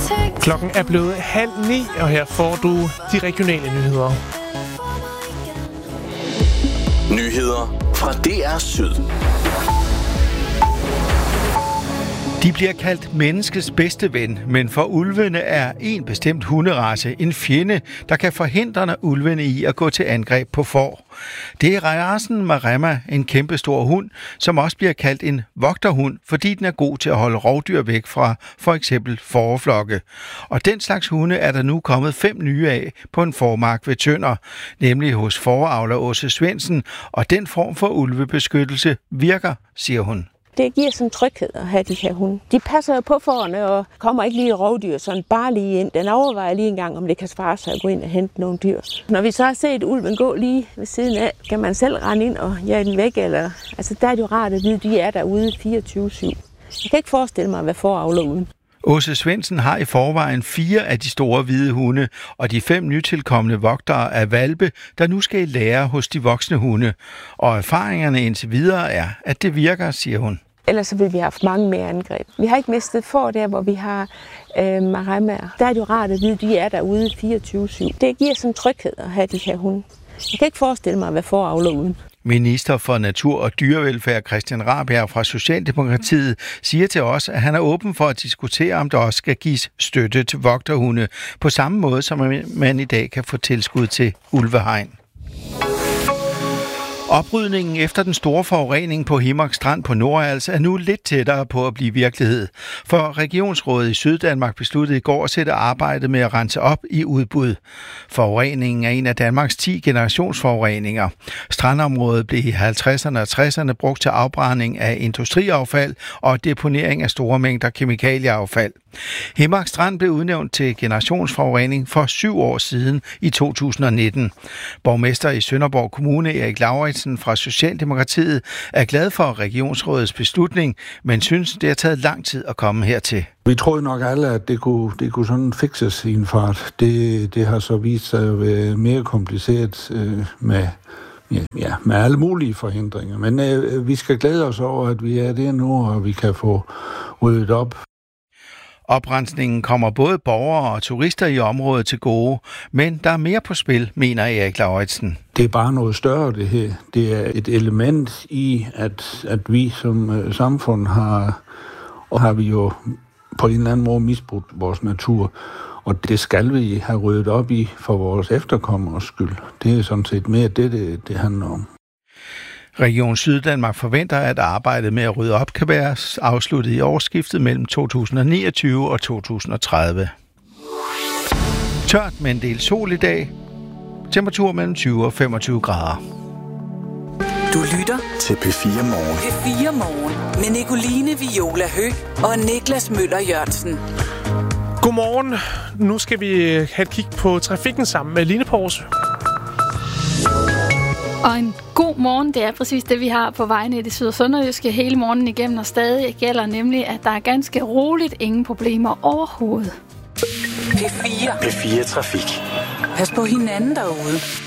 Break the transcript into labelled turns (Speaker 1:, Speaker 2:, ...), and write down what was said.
Speaker 1: Klokken er blevet 8:30, og her får du de regionale nyheder.
Speaker 2: Nyheder fra DR Syd.
Speaker 3: De bliver kaldt menneskets bedste ven, men for ulvene er en bestemt hunderace en fjende, der kan forhindre ulvene i at gå til angreb på får. Det er racen Maremma, en kæmpestor hund, som også bliver kaldt en vogterhund, fordi den er god til at holde rovdyr væk fra for eksempel fåreflokke. Og den slags hunde er der nu kommet 5 nye af på en fåremark ved Tønder, nemlig hos fåreavler Åse Svendsen, og den form for ulvebeskyttelse virker, siger hun.
Speaker 4: Det giver sådan tryghed at have de her hunde. De passer jo på fårene og kommer ikke lige rovdyr sådan bare lige ind. Den overvejer lige en gang, om det kan svare sig at gå ind og hente nogle dyr. Når vi så har set ulven gå lige ved siden af, kan man selv rende ind og jage den væk. Altså der er det jo rart at vide, at de er derude 24/7. Jeg kan ikke forestille mig, hvad fåreavler uden.
Speaker 3: Åse Svendsen har i forvejen 4 af de store hvide hunde, og de 5 nytilkommende vogtere er hvalpe, der nu skal i lære hos de voksne hunde. Og erfaringerne indtil videre er, at det virker, siger hun.
Speaker 4: Ellers så ville vi have haft mange mere angreb. Vi har ikke mistet får der, hvor vi har maremmaer. Der er det jo rart at vide, at de er derude 24/7. Det giver sådan tryghed at have de her hunde. Jeg kan ikke forestille mig, hvad fåreavler uden.
Speaker 3: Minister for Natur- og Dyrevelfærd Christian Rabjerg fra Socialdemokratiet siger til os, at han er åben for at diskutere, om der også skal gives støtte til vogterhunde, på samme måde som man i dag kan få tilskud til ulvehegn. Oprydningen efter den store forurening på Himmark Strand på Nordals er nu lidt tættere på at blive virkelighed. For Regionsrådet i Syddanmark besluttede i går at sætte arbejdet med at rense op i udbud. Forureningen er en af Danmarks 10 generationsforureninger. Strandområdet blev i 50'erne og 60'erne brugt til afbrænding af industriaffald og deponering af store mængder kemikalieaffald. Himmark Strand blev udnævnt til generationsforurening for 7 år siden i 2019. Borgmester i Sønderborg Kommune, Erik Lauritsen fra Socialdemokratiet, er glad for Regionsrådets beslutning, men synes, det har taget lang tid at komme hertil.
Speaker 5: Vi troede nok alle, at det kunne sådan fikses i en fart. Det har så vist sig at være mere kompliceret med alle mulige forhindringer. Men vi skal glæde os over, at vi er der nu, og vi kan få ryddet op.
Speaker 3: Oprensningen kommer både borgere og turister i området til gode, men der er mere på spil, mener Erik Lauritsen.
Speaker 5: Det er bare noget større, det her. Det er et element i, at vi som samfund har vi jo på en eller anden måde misbrugt vores natur, og det skal vi have ryddet op i for vores efterkommeres skyld. Det er sådan set mere det handler om.
Speaker 3: Region Syddanmark forventer, at arbejdet med at rydde op kan være afsluttet i årsskiftet mellem 2029 og 2030. Tørt med en del sol i dag. Temperatur mellem 20 og 25 grader.
Speaker 2: Du lytter til P4 Morgen.
Speaker 6: P4 Morgen med Nicoline Viola Høgh og Niklas Møller Jørgensen.
Speaker 1: Godmorgen. Nu skal vi have et kig på trafikken sammen med Line Poulsen.
Speaker 7: Og en god morgen, det er præcis det, vi har på vejene i det syd- og sønderjyske hele morgenen igennem, og stadig gælder nemlig, at der er ganske roligt ingen problemer overhovedet.
Speaker 6: P4
Speaker 2: Trafik.
Speaker 6: Pas på hinanden derude.